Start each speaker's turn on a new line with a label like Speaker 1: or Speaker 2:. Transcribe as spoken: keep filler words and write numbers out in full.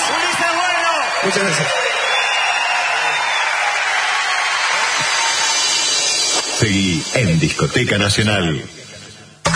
Speaker 1: Ulises Bueno.
Speaker 2: Muchas gracias.
Speaker 3: Seguí en Discoteca Nacional.